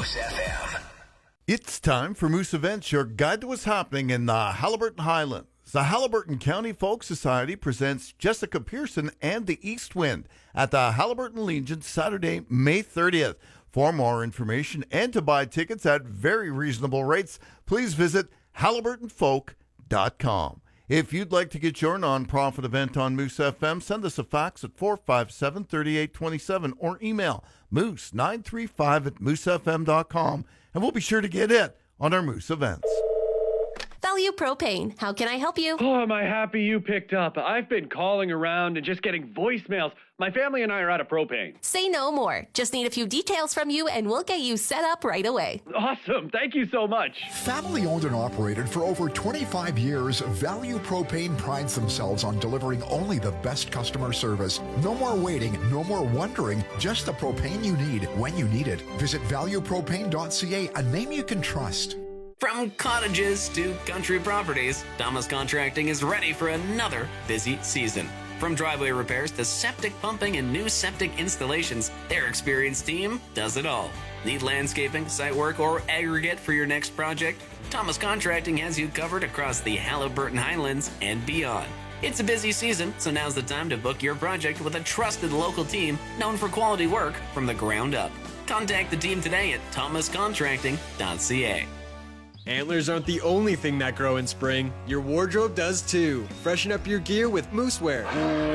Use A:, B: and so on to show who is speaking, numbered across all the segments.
A: Moose FM.
B: It's time for Moose Events, your guide to what's happening in the Haliburton Highlands. The Haliburton County Folk Society presents Jessica Pearson and the East Wind at the Haliburton Legion Saturday, May 30th. For more information and to buy tickets at very reasonable rates, please visit haliburtonfolk.com. If you'd like to get your nonprofit event on Moose FM, send us a fax at 457-3827 or email moose935@moosefm.com, and we'll be sure to get it on our Moose Events.
C: Value Propane. How can I help you?
D: Oh, am I happy you picked up. I've been calling around and just getting voicemails. My family and I are out of propane.
C: Say no more. Just need a few details from you and we'll get you set up right away.
D: Awesome. Thank you so much.
E: Family owned and operated for over 25 years, Value Propane prides themselves on delivering only the best customer service. No more waiting, no more wondering, just the propane you need when you need it. Visit valuepropane.ca, a name you can trust.
F: From cottages to country properties, Thomas Contracting is ready for another busy season. From driveway repairs to septic pumping and new septic installations, their experienced team does it all. Need landscaping, site work, or aggregate for your next project? Thomas Contracting has you covered across the Haliburton Highlands and beyond. It's a busy season, so now's the time to book your project with a trusted local team known for quality work from the ground up. Contact the team today at thomascontracting.ca.
G: Antlers aren't the only thing that grow in spring. Your wardrobe does too. Freshen up your gear with Moosewear.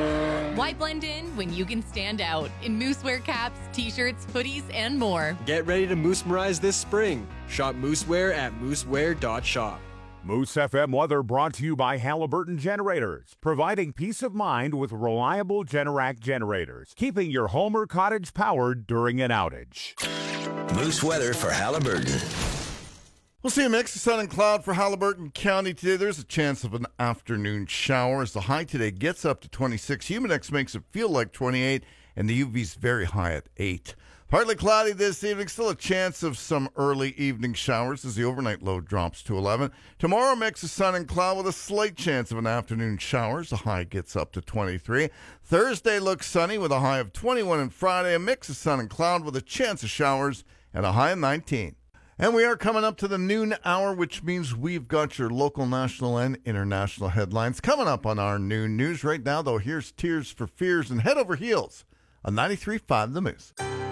H: Why blend in when you can stand out in Moosewear caps, t-shirts, hoodies, and more?
G: Get ready to Moose-merize this spring. Shop Moosewear at moosewear.shop.
I: Moose FM weather brought to you by Haliburton Generators, providing peace of mind with reliable Generac generators, keeping your home or cottage powered during an outage.
A: Moose weather for Haliburton.
B: We'll see a mix of sun and cloud for Haliburton County today. There's a chance of an afternoon shower as the high today gets up to 26. Humidex makes it feel like 28, and the UV's very high at 8. Partly cloudy this evening. Still a chance of some early evening showers as the overnight low drops to 11. Tomorrow, mix of sun and cloud with a slight chance of an afternoon shower as the high gets up to 23. Thursday looks sunny with a high of 21, and Friday a mix of sun and cloud with a chance of showers and a high of 19. And we are coming up to the noon hour, which means we've got your local, national, and international headlines coming up on our noon news. Right now, though, here's Tears for Fears and Head Over Heels on 93.5 The Moose.